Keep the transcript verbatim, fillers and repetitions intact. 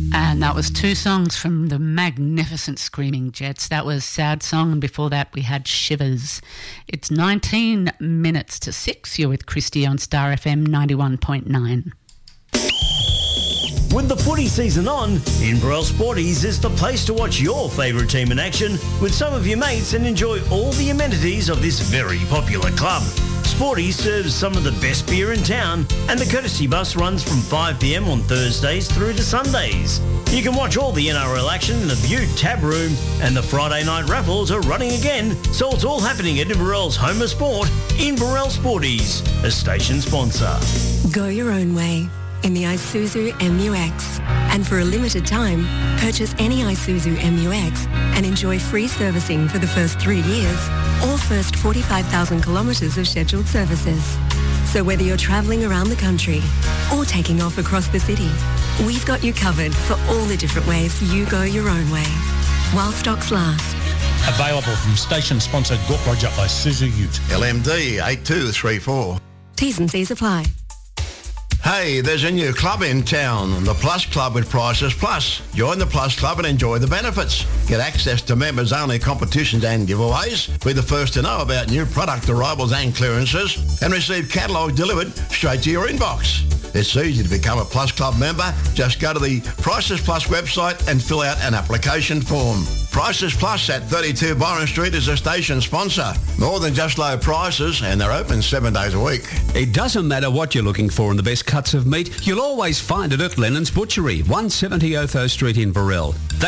And that was two songs from the magnificent Screaming Jets. That was Sad Song, and before that we had Shivers. It's nineteen minutes to six. You're with Christy on Star F M ninety-one point nine. With the footy season on, Inverell Sporties is the place to watch your favourite team in action with some of your mates and enjoy all the amenities of this very popular club. Sporties serves some of the best beer in town, and the courtesy bus runs from five p m on Thursdays through to Sundays. You can watch all the N R L action in the Butte Tab Room, and the Friday night raffles are running again, so it's all happening at Inverell's home of sport, Inverell Sporties, a station sponsor. Go your own way in the Isuzu M U X. And for a limited time, purchase any Isuzu M U X and enjoy free servicing for the first three years or first forty-five thousand kilometres of scheduled services. So whether you're travelling around the country or taking off across the city, we've got you covered for all the different ways you go your own way, while stocks last. Available from station sponsor Gork Roger Isuzu Ute. L M D eight two three four. T's and C's apply. Hey, there's a new club in town, the Plus Club with Prices Plus. Join the Plus Club and enjoy the benefits. Get access to members-only competitions and giveaways. Be the first to know about new product arrivals and clearances, and receive catalogue delivered straight to your inbox. It's easy to become a Plus Club member. Just go to the Prices Plus website and fill out an application form. Prices Plus at thirty-two Byron Street is a station sponsor. More than just low prices, and they're open seven days a week. It doesn't matter what you're looking for in the best cuts of meat, you'll always find it at Lennon's Butchery, one seventy Otho Street in Burrell.